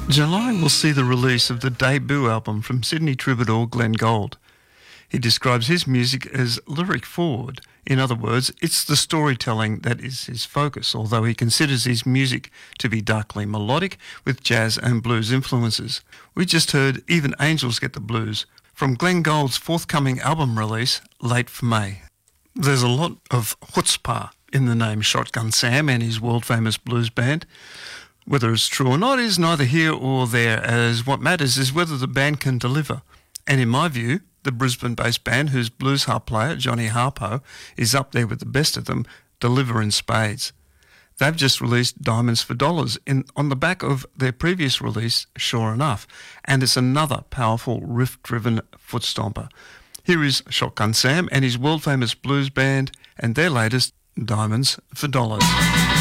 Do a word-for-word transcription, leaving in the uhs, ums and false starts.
July will see the release of the debut album from Sydney troubadour Glenn Gould. He describes his music as lyric forward. In other words, it's the storytelling that is his focus, although he considers his music to be darkly melodic with jazz and blues influences. We just heard Even Angels Get the Blues from Glenn Gould's forthcoming album release, Late for May. There's a lot of chutzpah in the name Shotgun Sam and his world-famous blues band. Whether it's true or not is neither here or there, as what matters is whether the band can deliver. And in my view, the Brisbane-based band, whose blues harp player, Johnny Harpo, is up there with the best of them, deliver in spades. They've just released Diamonds for Dollars in, on the back of their previous release, Sure Enough, and it's another powerful riff-driven foot stomper. Here is Shotgun Sam and his world-famous blues band and their latest, Diamonds for Dollars.